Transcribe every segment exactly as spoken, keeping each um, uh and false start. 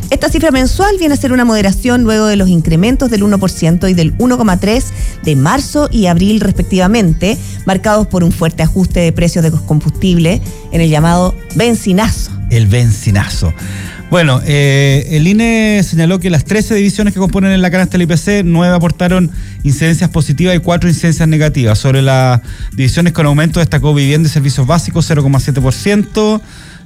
Esta cifra mensual viene a ser una moderación luego de los incrementos del uno por ciento y del uno coma tres por ciento de marzo y abril respectivamente, marcados por un fuerte ajuste de precios de combustible en el llamado benzinazo. El benzinazo. Bueno, eh, el I N E señaló que las trece divisiones que componen en la canasta del I P C, nueve aportaron incidencias positivas y cuatro incidencias negativas. Sobre las divisiones con aumento destacó vivienda y servicios básicos, cero coma siete por ciento.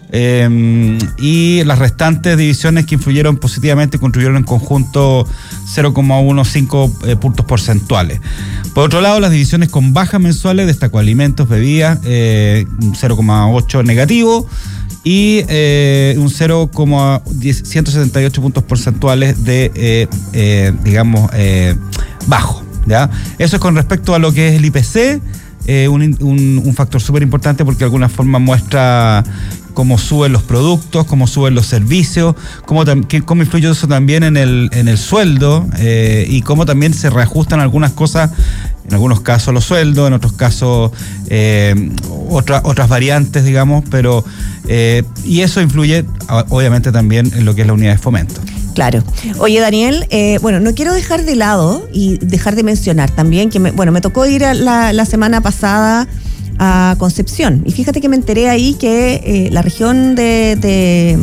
Eh, y las restantes divisiones que influyeron positivamente contribuyeron en conjunto cero coma quince eh, puntos porcentuales. Por otro lado, las divisiones con bajas mensuales destacó alimentos, bebidas, eh, cero coma ocho negativo y eh, un cero coma ciento setenta y ocho puntos porcentuales de, eh, eh, digamos, eh, bajo, ¿ya? Eso es con respecto a lo que es el I P C, eh, un, un, un factor súper importante porque de alguna forma muestra cómo suben los productos, cómo suben los servicios, cómo, cómo influye eso también en el, en el sueldo eh, y cómo también se reajustan algunas cosas, en algunos casos los sueldos, en otros casos eh, otra, otras variantes, digamos, pero eh, y eso influye obviamente también en lo que es la unidad de fomento. Claro. Oye, Daniel, eh, bueno, no quiero dejar de lado y dejar de mencionar también que, me, bueno, me tocó ir a la, la semana pasada a Concepción. Y fíjate que me enteré ahí que eh, la región de, de,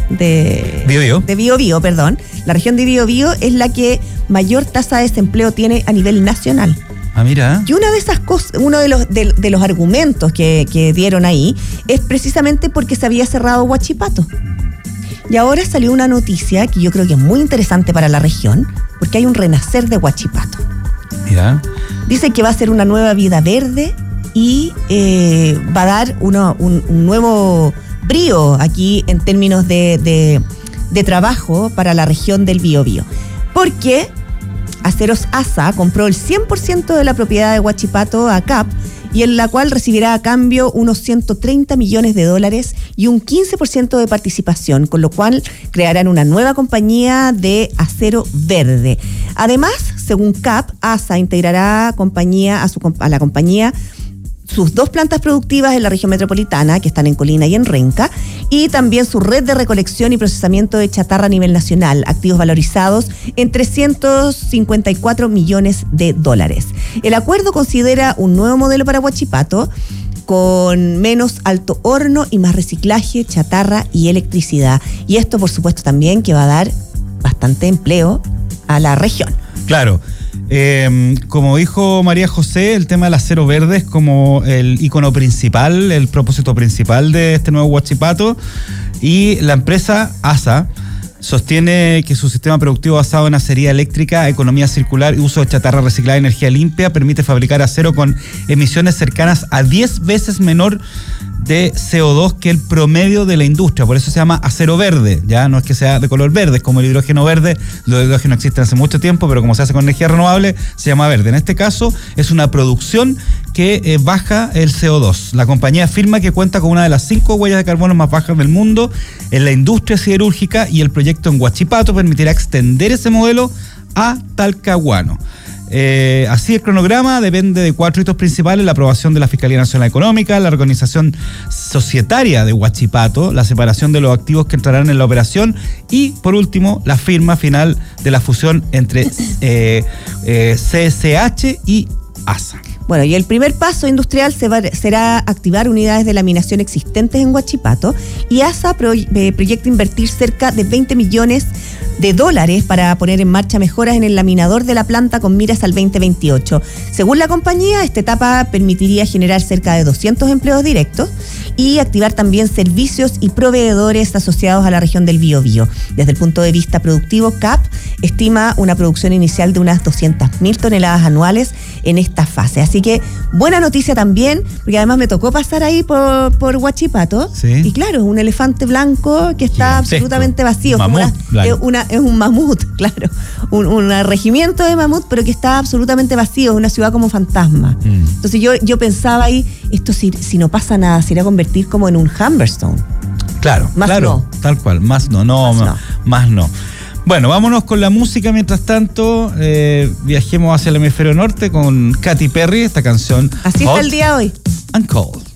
de, Bio Bio. de Bio Bio, perdón, la región de Bio Bio es la que mayor tasa de desempleo tiene a nivel nacional. Ah, mira. Y una de esas cosas, uno de los, de, de los argumentos que, que dieron ahí es precisamente porque se había cerrado Huachipato. Y ahora salió una noticia que yo creo que es muy interesante para la región, porque hay un renacer de Huachipato. Mira. Dice que va a ser una nueva vida verde y eh, va a dar uno, un, un nuevo brío aquí en términos de, de, de trabajo para la región del Biobío. Porque Aceros Asa compró el cien por ciento de la propiedad de Huachipato a C A P, y en la cual recibirá a cambio unos ciento treinta millones de dólares y un quince por ciento de participación, con lo cual crearán una nueva compañía de acero verde. Además, según C A P, Asa integrará compañía a, su, a la compañía sus dos plantas productivas en la región metropolitana, que están en Colina y en Renca, y también su red de recolección y procesamiento de chatarra a nivel nacional, activos valorizados en trescientos cincuenta y cuatro millones de dólares. El acuerdo considera un nuevo modelo para Huachipato, con menos alto horno y más reciclaje, chatarra y electricidad. Y esto, por supuesto, también que va a dar bastante empleo a la región. Claro. Eh, como dijo María José, el tema del acero verde es como el icono principal, el propósito principal de este nuevo Huachipato, y la empresa Asa sostiene que su sistema productivo basado en acería eléctrica, economía circular y uso de chatarra reciclada y energía limpia permite fabricar acero con emisiones cercanas a diez veces menor de C O dos que el promedio de la industria. Por eso se llama acero verde, ya no es que sea de color verde, es como el hidrógeno verde. Los hidrógenos existen hace mucho tiempo, pero como se hace con energía renovable, se llama verde. En este caso, es una producción que eh, baja el C O dos. La compañía afirma que cuenta con una de las cinco huellas de carbono más bajas del mundo en la industria siderúrgica, y el proyecto en Huachipato permitirá extender ese modelo a Talcahuano. Eh, así el cronograma depende de cuatro hitos principales: la aprobación de la Fiscalía Nacional Económica, la organización societaria de Huachipato, la separación de los activos que entrarán en la operación y, por último, la firma final de la fusión entre eh, eh, C S H y Asa. Bueno, y el primer paso industrial se va, será activar unidades de laminación existentes en Huachipato, y Asa pro, eh, proyecta invertir cerca de veinte millones de dólares para poner en marcha mejoras en el laminador de la planta con miras al veinte veintiocho. Según la compañía, esta etapa permitiría generar cerca de doscientos empleos directos y activar también servicios y proveedores asociados a la región del Biobío. Desde el punto de vista productivo, C A P estima una producción inicial de unas doscientas mil toneladas anuales en esta fase. Así que buena noticia también, porque además me tocó pasar ahí por, por Huachipato. Sí. Y claro, es un elefante blanco que está gigantesco, absolutamente vacío. Mamut, una, es, una, es un mamut, claro. Un, un regimiento de mamut, pero que está absolutamente vacío. Es una ciudad como fantasma. Mm. Entonces yo, yo pensaba ahí, esto si, si no pasa nada, se irá a convertir como en un Humberstone. Claro, más claro, no. Tal cual, más no, no, más no. Más no. Bueno, vámonos con la música. Mientras tanto, eh, viajemos hacia el hemisferio norte con Katy Perry, esta canción Así Hot está el día hoy. and Cold.